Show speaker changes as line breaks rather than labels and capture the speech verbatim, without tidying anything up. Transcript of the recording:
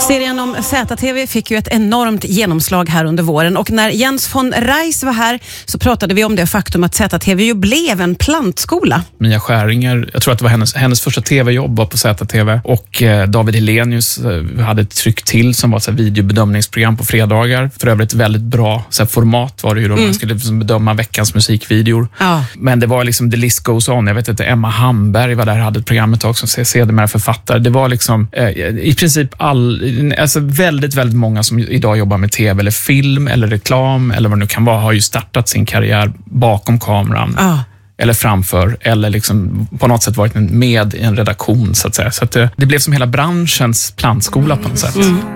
Serien om Z T V fick ju ett enormt genomslag här under våren, och när Jens von Reis var här så pratade vi om det faktum att Z T V ju blev en plantskola.
Mia Skäringer, jag tror att det var hennes, hennes första tv-jobb var på Z T V, och eh, David Helenius eh, hade ett tryck till som var ett videobedömningsprogram på fredagar. För övrigt väldigt bra så här, format var det ju då, mm. man skulle liksom bedöma veckans musikvideor. Ja. Men det var liksom the list goes on. Jag vet inte, Emma Hamberg var där, hade ett programmet också som sedermera författare. Det var liksom eh, i princip all, alltså väldigt, väldigt många som idag jobbar med tv eller film eller reklam eller vad det nu kan vara har ju startat sin karriär bakom kameran. Ja. Eller framför, eller liksom på något sätt varit med i en redaktion så att säga. Så att det, det blev som hela branschens plantskola på något sätt. Mm.